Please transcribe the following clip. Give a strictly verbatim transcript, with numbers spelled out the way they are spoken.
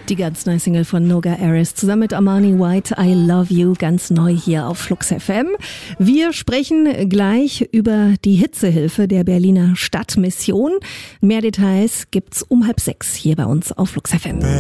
Die ganz neue Single von Noga Erez zusammen mit Armani White, I Love You, ganz neu hier auf Flux F M. Wir sprechen gleich über die Hitzehilfe der Berliner Stadtmission. Mehr Details gibt's um halb sechs hier bei uns auf Flux F M.